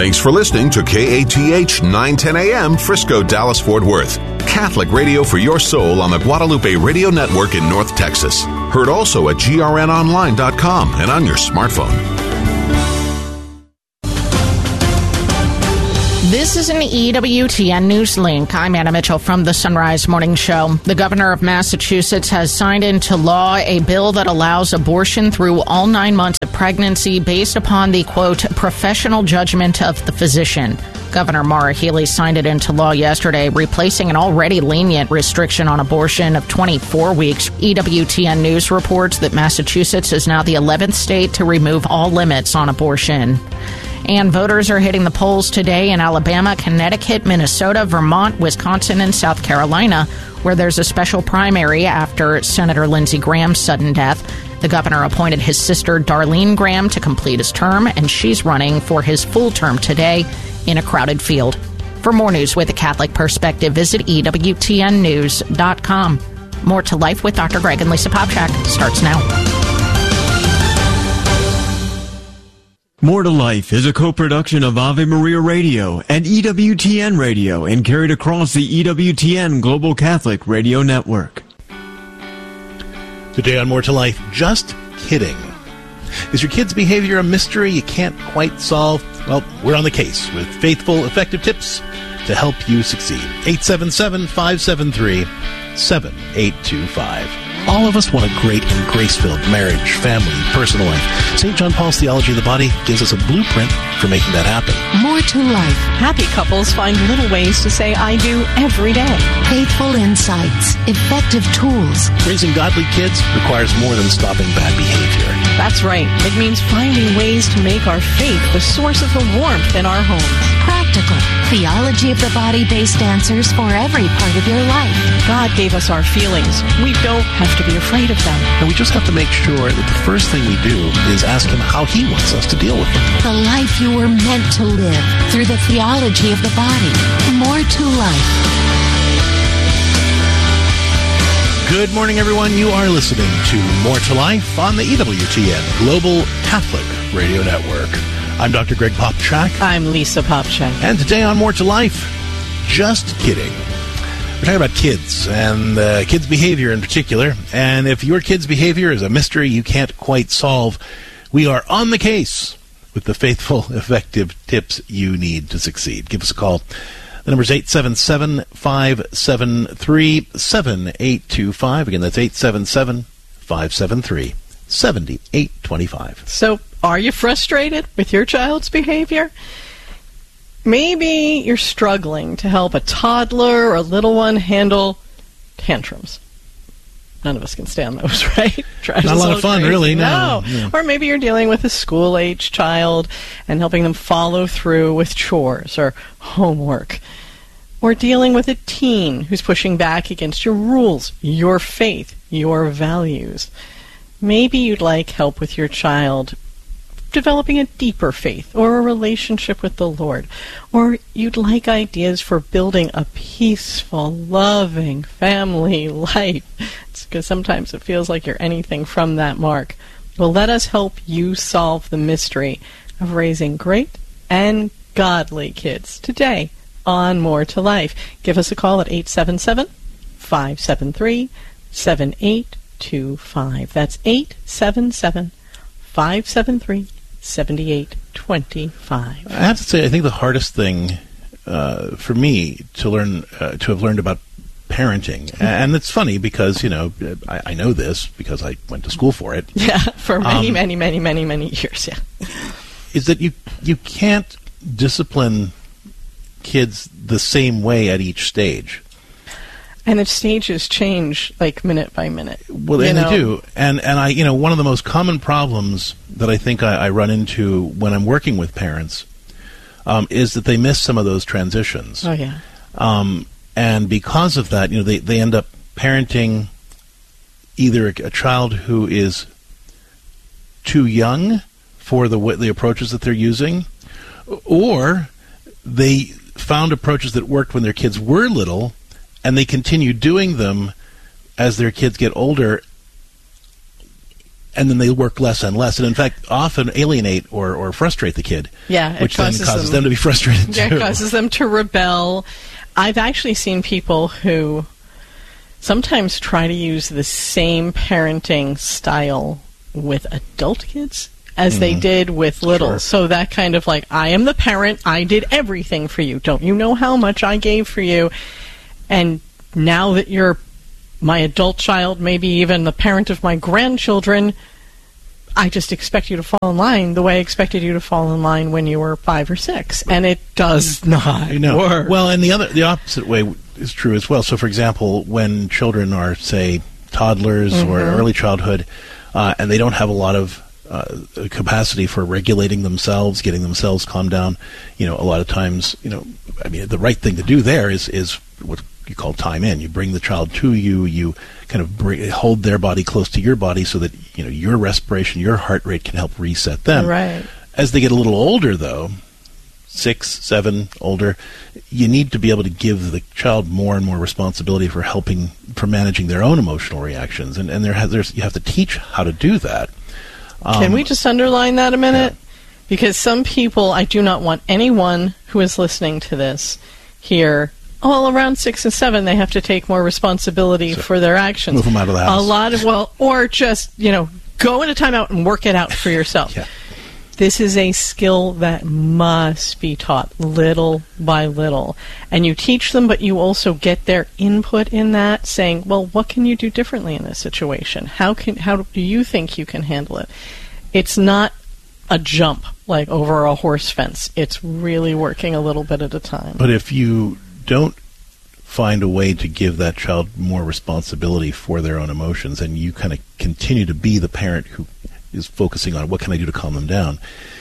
Thanks for listening to KATH 910 AM, Frisco, Dallas, Fort Worth. Catholic radio for your soul on the Guadalupe Radio Network in North Texas. Heard also at grnonline.com and on your smartphone. This is an EWTN News Link. I'm Anna Mitchell from the Sunrise Morning Show. The governor of Massachusetts has signed into law a bill that allows abortion through all 9 months of pregnancy based upon the, quote, professional judgment of the physician. Governor Maura Healey signed it into law yesterday, replacing an already lenient restriction on abortion of 24 weeks. EWTN News reports that Massachusetts is now the 11th state to remove all limits on abortion. And voters are hitting the polls today in Alabama, Connecticut, Minnesota, Vermont, Wisconsin, and South Carolina, where there's a special primary after Senator Lindsey Graham's sudden death. The governor appointed his sister, Darlene Graham, to complete his term, and she's running for his full term today in a crowded field. For more news with a Catholic perspective, visit EWTNnews.com. More to Life with Dr. Greg and Lisa Popchak starts now. More to Life is a co-production of Ave Maria Radio and EWTN Radio and carried across the EWTN Global Catholic Radio Network. Today on More to Life, just kidding. Is your kid's behavior a mystery you can't quite solve? Well, we're on the case with faithful, effective tips to help you succeed. 877-573-7825. All of us want a great and grace-filled marriage, family, personal life. St. John Paul's Theology of the Body gives us a blueprint for making that happen. More to life. Happy couples find little ways to say I do every day. Faithful insights. Effective tools. Raising godly kids requires more than stopping bad behavior. That's right. It means finding ways to make our faith the source of the warmth in our homes. Practical. Theology of the Body-based answers for every part of your life. God gave us our feelings. We don't have to be afraid of them. And we just have to make sure that the first thing we do is ask Him how He wants us to deal with them. The life you were meant to live through the theology of the body. More to life. Good morning, everyone. You are listening to More to Life on the EWTN Global Catholic Radio Network. I'm Dr. Greg Popchak. I'm Lisa Popchak. And today on More to Life, just kidding. We're talking about kids and kids' behavior in particular. And if your kid's behavior is a mystery you can't quite solve, we are on the case with the faithful, effective tips you need to succeed. Give us a call. The number is 877-573-7825. Again, that's 877-573-7825. So, are you frustrated with your child's behavior? Maybe you're struggling to help a toddler or a little one handle tantrums. None of us can stand those, right? Not a lot of fun, crazy. really. No. Or maybe you're dealing with a school-age child and helping them follow through with chores or homework. Or dealing with a teen who's pushing back against your rules, your faith, your values. Maybe you'd like help with your child developing a deeper faith or a relationship with the Lord. Or you'd like ideas for building a peaceful, loving family life. It's because sometimes it feels like you're anything from that mark. Well, let us help you solve the mystery of raising great and godly kids today on More to Life. Give us a call at 877-573-7825. That's 877-573-7825. I have to say, I think the hardest thing for me to learn, to have learned about parenting, and it's funny because, you know, I know this because I went to school for it. Yeah, for many years, yeah. Is that you can't discipline kids the same way at each stage. And the stages change like minute by minute. Well, and they do. And I, you know, one of the most common problems that I think I run into when I'm working with parents is that they miss some of those transitions. Oh, yeah. And because of that, you know, they end up parenting either a child who is too young for the approaches that they're using, or they found approaches that worked when their kids were little, and they continue doing them as their kids get older, And then they work less and less, and in fact, often alienate or frustrate the kid. Yeah, which then causes them to be frustrated too. Yeah, it causes them to rebel. I've actually seen people who sometimes try to use the same parenting style with adult kids as they did with little. Sure. So that kind of like, I am the parent, I did everything for you. Don't you know how much I gave for you? And now that you're my adult child, maybe even the parent of my grandchildren, I just expect you to fall in line the way I expected you to fall in line when you were 5 or 6. And it does not work. Well, and the opposite way is true as well. So, for example, when children are, say, toddlers or early childhood, and they don't have a lot of capacity for regulating themselves, getting themselves calmed down, a lot of times, the right thing to do there is what you call time in. You bring the child to you, you kind of hold their body close to your body so that, your respiration, your heart rate can help reset them. Right. As they get a little older, though, 6, 7, older, you need to be able to give the child more and more responsibility for managing their own emotional reactions. And you have to teach how to do that. Can we just underline that a minute? Yeah. Because some people, I do not want anyone who is listening to this here, around 6 and 7, they have to take more responsibility for their actions. Move them out of the house. Or just, go into timeout and work it out for yourself. Yeah. This is a skill that must be taught little by little. And you teach them, but you also get their input in that, saying, well, what can you do differently in this situation? How do you think you can handle it? It's not a jump, like over a horse fence. It's really working a little bit at a time. But if you don't find a way to give that child more responsibility for their own emotions, and you kind of continue to be the parent who is focusing on what can I do to calm them down,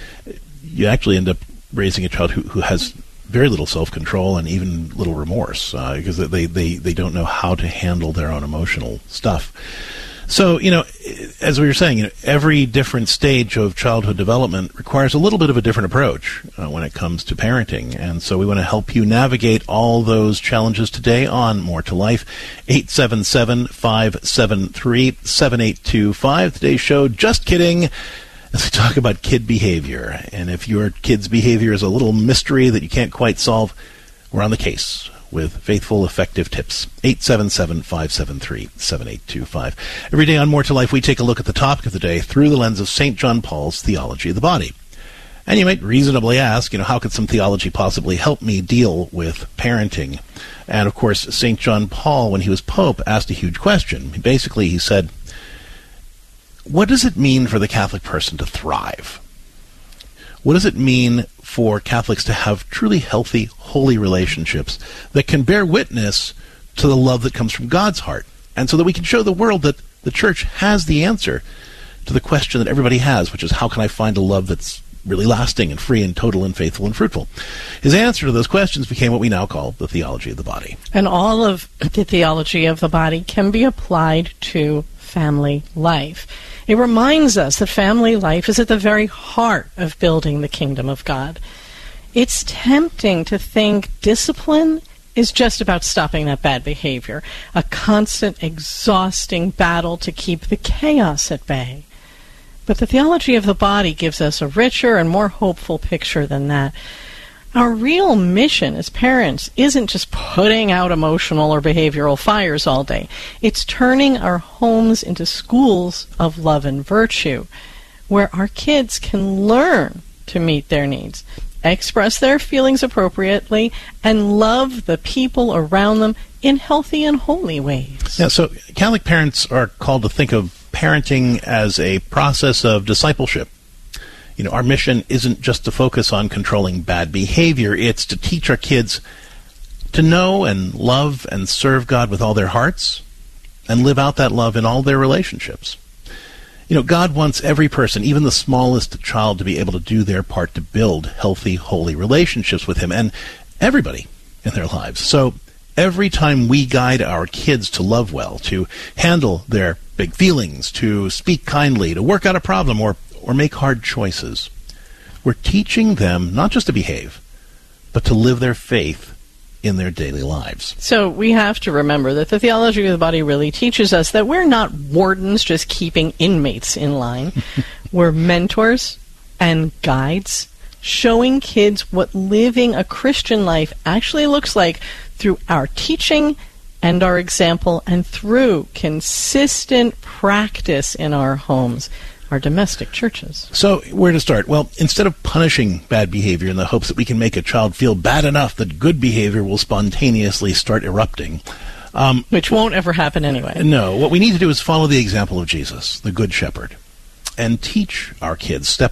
you actually end up raising a child who has very little self-control and even little remorse because they don't know how to handle their own emotional stuff. So, as we were saying, every different stage of childhood development requires a little bit of a different approach when it comes to parenting. And so we want to help you navigate all those challenges today on More to Life. 877-573-7825. Today's show, Just Kidding, as we talk about kid behavior. And if your kid's behavior is a little mystery that you can't quite solve, we're on the case with faithful, effective tips. 877-573-7825. Every day on More to Life, we take a look at the topic of the day through the lens of St. John Paul's theology of the body. And you might reasonably ask, how could some theology possibly help me deal with parenting? And, of course, St. John Paul, when he was Pope, asked a huge question. Basically, he said, what does it mean for the Catholic person to thrive? What does it mean for Catholics to have truly healthy, holy relationships that can bear witness to the love that comes from God's heart, and so that we can show the world that the Church has the answer to the question that everybody has, which is, how can I find a love that's really lasting and free and total and faithful and fruitful? His answer to those questions became what we now call the theology of the body. And all of the theology of the body can be applied to family life. It reminds us that family life is at the very heart of building the kingdom of God. It's tempting to think discipline is just about stopping that bad behavior, a constant, exhausting battle to keep the chaos at bay. But the theology of the body gives us a richer and more hopeful picture than that. Our real mission as parents isn't just putting out emotional or behavioral fires all day. It's turning our homes into schools of love and virtue, where our kids can learn to meet their needs, express their feelings appropriately, and love the people around them in healthy and holy ways. Yeah, so Catholic parents are called to think of parenting as a process of discipleship. Our mission isn't just to focus on controlling bad behavior. It's to teach our kids to know and love and serve God with all their hearts and live out that love in all their relationships. God wants every person, even the smallest child, to be able to do their part to build healthy, holy relationships with Him and everybody in their lives. So every time we guide our kids to love well, to handle their big feelings, to speak kindly, to work out a problem, or make hard choices, we're teaching them not just to behave, but to live their faith in their daily lives. So we have to remember that the theology of the body really teaches us that we're not wardens just keeping inmates in line. We're mentors and guides, showing kids what living a Christian life actually looks like through our teaching and our example, and through consistent practice in our homes, our domestic churches. So, where to start? Well, instead of punishing bad behavior in the hopes that we can make a child feel bad enough that good behavior will spontaneously start erupting, which won't ever happen anyway. No, what we need to do is follow the example of Jesus, the Good Shepherd, and teach our kids step